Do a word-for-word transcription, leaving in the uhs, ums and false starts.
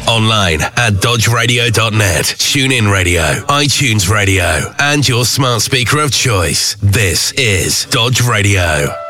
Online at dodge radio dot net, TuneIn Radio, iTunes Radio, and your smart speaker of choice. This is Dodge Radio.